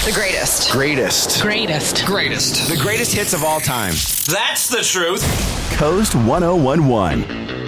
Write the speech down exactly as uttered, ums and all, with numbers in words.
The greatest. Greatest. Greatest. Greatest. The greatest hits of all time. That's the truth. Coast one oh one one.